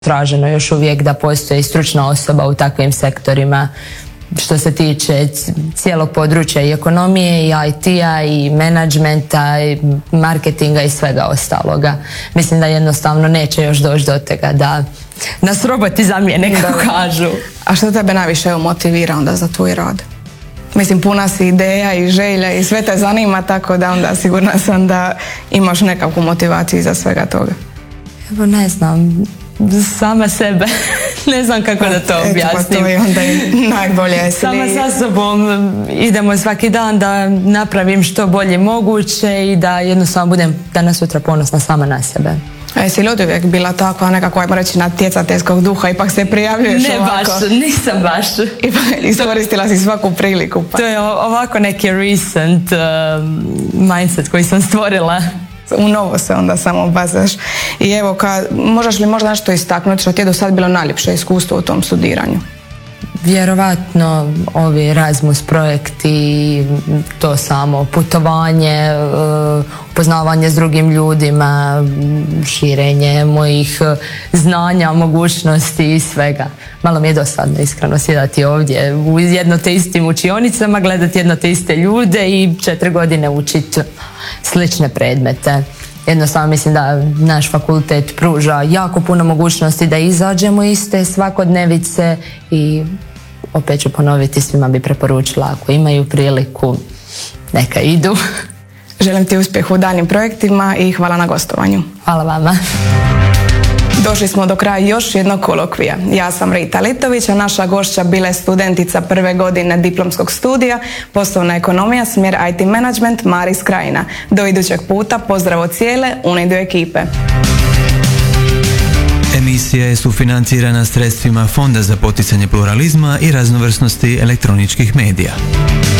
traženo još uvijek da postoji stručna osoba u takvim sektorima što se tiče cijelog područja i ekonomije i IT-a i menadžmenta i marketinga i svega ostaloga. Mislim da jednostavno neće još doći do toga da nas roboti zamijene, kako kažu. A što tebe najviše motivira onda za tvoj rad? Mislim, puna si ideja i želja i sve te zanima, tako da onda sigurna sam da imaš nekakvu motivaciju iza svega toga. Evo, ne znam, sama sebe. Ne znam kako da to objasnim. Pa to je onda najbolje. Sama sa sobom idemo svaki dan da napravim što bolje moguće i da jednostavno budem danas sutra ponosna sama na sebe. A jesi li od uvijek bila takva nekako, ajmo reći, natjecateljskog duha, ipak se prijavljuješ ne ovako? Ne baš, nisam baš. Iskoristila si svaku priliku. Pa. To je ovako neki recent mindset koji sam stvorila. U novo se onda samo bazaš. I evo, možeš li možda nešto istaknuti što ti je do sad bilo najljepše iskustvo u tom studiranju? Vjerovatno ovi Erasmus projekti, to samo putovanje, upoznavanje s drugim ljudima, širenje mojih znanja, mogućnosti i svega. Malo mi je dosadno iskreno sjedati ovdje u jedno te istim učionicama, gledati jedno te iste ljude i 4 godine učiti slične predmete. Jednostavno mislim da naš fakultet pruža jako puno mogućnosti da izađemo iz te svakodnevice i opet ću ponoviti, svima bi preporučila ako imaju priliku, neka idu. Želim ti uspjeh u daljnjim projektima i hvala na gostovanju. Hvala vama. Došli smo do kraja još jednog kolokvija. Ja sam Rita Litović, a naša gošća bila je studentica prve godine diplomskog studija, poslovna ekonomija, smjer IT management, Maris Krajina. Do idućeg puta, pozdrav od cijele Unido ekipe. Emisija je sufinancirana sredstvima Fonda za poticanje pluralizma i raznovrsnosti elektroničkih medija.